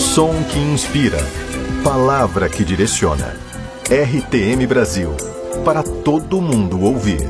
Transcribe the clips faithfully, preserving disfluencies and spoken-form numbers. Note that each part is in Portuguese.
Som que inspira, palavra que direciona. R T M Brasil, para todo mundo ouvir.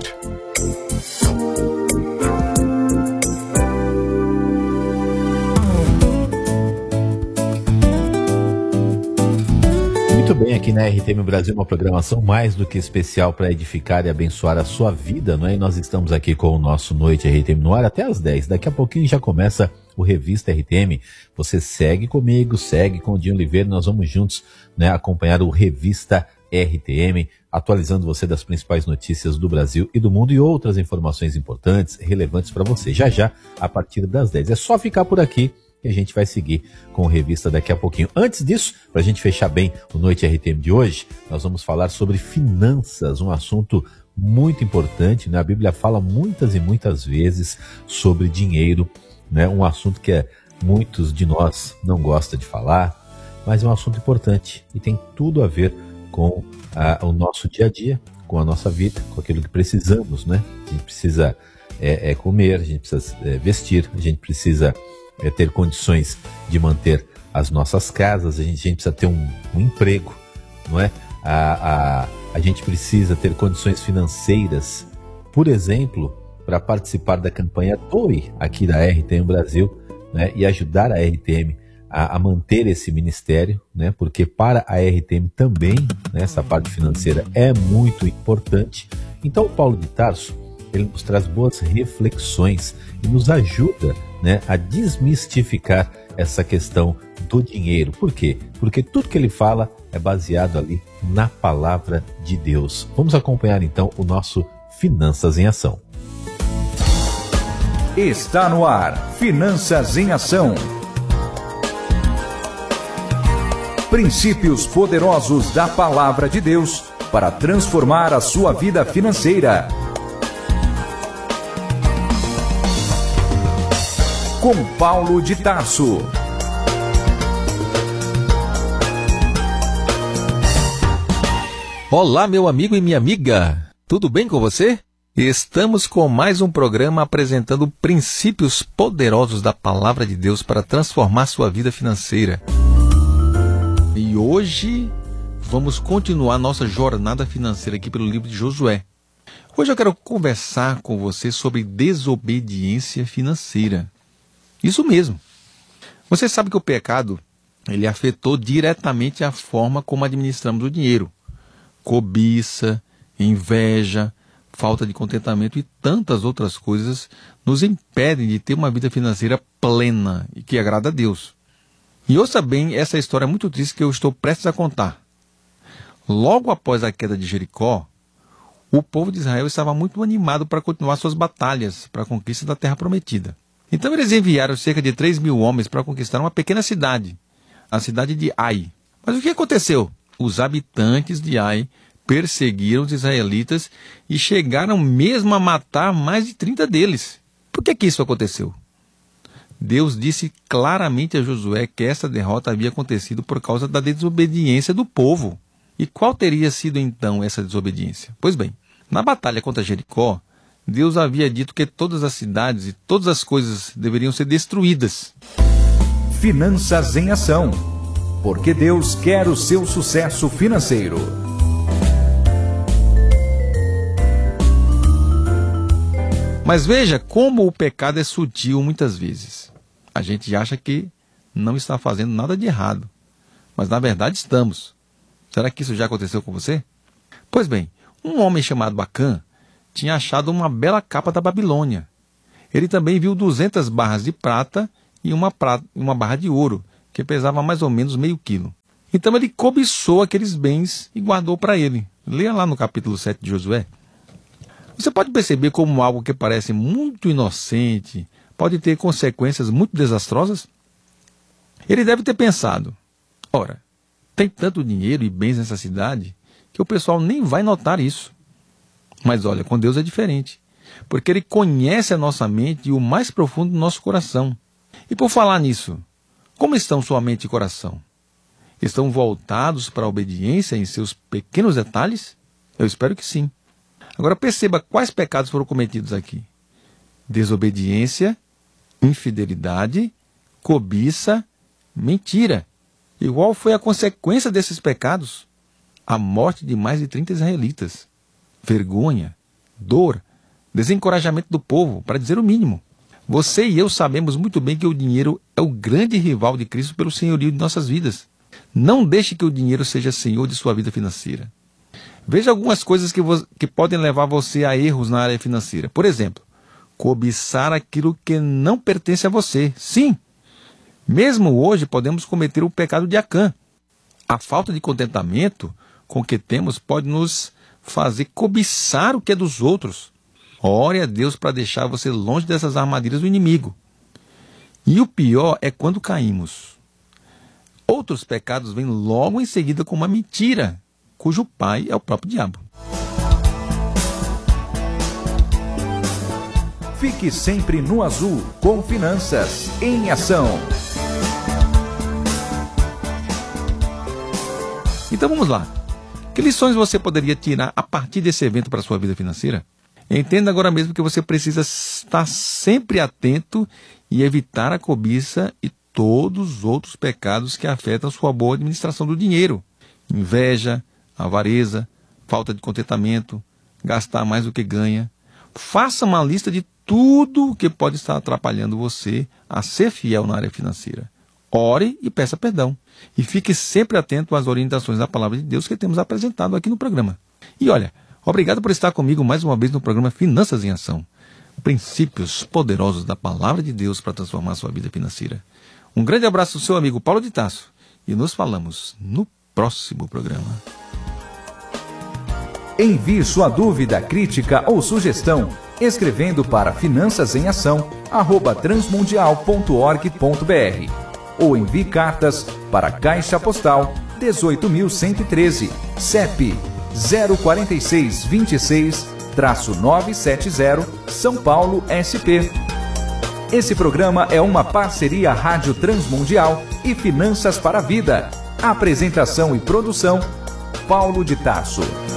Muito bem, aqui na R T M Brasil, uma programação mais do que especial para edificar e abençoar a sua vida, não é? E nós estamos aqui com o nosso Noite R T M no ar até às dez. Daqui a pouquinho já começa o Revista R T M. Você segue comigo, segue com o Dinho Oliveira, nós vamos juntos, né, acompanhar o Revista R T M, atualizando você das principais notícias do Brasil e do mundo e outras informações importantes, relevantes para você. Já já, a partir das dez. É só ficar por aqui e a gente vai seguir com a revista daqui a pouquinho. Antes disso, para a gente fechar bem o Noite R T M de hoje, nós vamos falar sobre finanças, um assunto muito importante, né? A Bíblia fala muitas e muitas vezes sobre dinheiro, né? Um assunto que é, muitos de nós não gostam de falar, mas é um assunto importante e tem tudo a ver com a, o nosso dia a dia, com a nossa vida, com aquilo que precisamos, né? A gente precisa é, é comer, a gente precisa é, vestir, a gente precisa é, ter condições de manter as nossas casas, a gente, a gente precisa ter um, um emprego, não é? A, a, a gente precisa ter condições financeiras, por exemplo, para participar da campanha Doe aqui da R T M Brasil, né? E ajudar a R T M a, a manter esse ministério, né? Porque para a R T M também, né, essa parte financeira é muito importante. Então o Paulo de Tarso, ele nos traz boas reflexões e nos ajuda, né, a desmistificar essa questão do dinheiro. Por quê? Porque tudo que ele fala é baseado ali na palavra de Deus. Vamos acompanhar então o nosso Finanças em Ação. Está no ar, Finanças em Ação. Princípios poderosos da palavra de Deus para transformar a sua vida financeira. Com Paulo de Tarso. Olá, meu amigo e minha amiga. Tudo bem com você? Estamos com mais um programa apresentando princípios poderosos da palavra de Deus para transformar sua vida financeira. E hoje vamos continuar nossa jornada financeira aqui pelo livro de Josué. Hoje eu quero conversar com você sobre desobediência financeira. Isso mesmo. Você sabe que o pecado, ele afetou diretamente a forma como administramos o dinheiro. Cobiça, inveja, falta de contentamento e tantas outras coisas nos impedem de ter uma vida financeira plena e que agrada a Deus. E ouça bem essa história muito triste que eu estou prestes a contar. Logo após a queda de Jericó, o povo de Israel estava muito animado para continuar suas batalhas para a conquista da terra prometida. Então eles enviaram cerca de três mil homens para conquistar uma pequena cidade, a cidade de Ai. Mas o que aconteceu? Os habitantes de Ai perseguiram os israelitas e chegaram mesmo a matar mais de trinta deles. Por que que isso aconteceu? Deus disse claramente a Josué que essa derrota havia acontecido por causa da desobediência do povo. E qual teria sido então essa desobediência? Pois bem, na batalha contra Jericó, Deus havia dito que todas as cidades e todas as coisas deveriam ser destruídas. Finanças em Ação. Porque Deus quer o seu sucesso financeiro. Mas veja como o pecado é sutil muitas vezes. A gente acha que não está fazendo nada de errado, mas na verdade estamos. Será que isso já aconteceu com você? Pois bem, um homem chamado Acã tinha achado uma bela capa da Babilônia. Ele também viu duzentas barras de prata e uma, prata, uma barra de ouro, que pesava mais ou menos meio quilo. Então ele cobiçou aqueles bens e guardou para ele. Leia lá no capítulo sete de Josué. Você pode perceber como algo que parece muito inocente pode ter consequências muito desastrosas? Ele deve ter pensado, ora, tem tanto dinheiro e bens nessa cidade que o pessoal nem vai notar isso. Mas olha, com Deus é diferente, porque Ele conhece a nossa mente e o mais profundo do nosso coração. E por falar nisso, como estão sua mente e coração? Estão voltados para a obediência em seus pequenos detalhes? Eu espero que sim. Agora perceba quais pecados foram cometidos aqui. Desobediência, infidelidade, cobiça, mentira. E qual foi a consequência desses pecados? A morte de mais de trinta israelitas. Vergonha, dor, desencorajamento do povo, para dizer o mínimo. Você e eu sabemos muito bem que o dinheiro é o grande rival de Cristo pelo senhorio de nossas vidas. Não deixe que o dinheiro seja senhor de sua vida financeira. Veja algumas coisas que, que podem levar você a erros na área financeira. Por exemplo, cobiçar aquilo que não pertence a você. Sim, mesmo hoje podemos cometer o pecado de Acã. A falta de contentamento com o que temos pode nos fazer cobiçar o que é dos outros. Ore a Deus para deixar você longe dessas armadilhas do inimigo. E o pior é quando caímos. Outros pecados vêm logo em seguida com uma mentira, cujo pai é o próprio diabo. Fique sempre no azul com Finanças em Ação. Então vamos lá. Que lições você poderia tirar a partir desse evento para a sua vida financeira? Entenda agora mesmo que você precisa estar sempre atento e evitar a cobiça e todos os outros pecados que afetam sua boa administração do dinheiro. Inveja, avareza, falta de contentamento, gastar mais do que ganha. Faça uma lista de tudo o que pode estar atrapalhando você a ser fiel na área financeira. Ore e peça perdão. E fique sempre atento às orientações da Palavra de Deus que temos apresentado aqui no programa. E olha, obrigado por estar comigo mais uma vez no programa Finanças em Ação. Princípios poderosos da Palavra de Deus para transformar a sua vida financeira. Um grande abraço do seu amigo Paulo de Tarso. E nos falamos no próximo programa. Envie sua dúvida, crítica ou sugestão escrevendo para finanças em ação arroba transmundial ponto org ponto br ou envie cartas para Caixa Postal dezoito mil cento e treze, C E P zero quatro seis dois seis, nove sete zero, São Paulo, S P. Esse programa é uma parceria Rádio Transmundial e Finanças para a Vida. Apresentação e produção, Paulo de Tarso.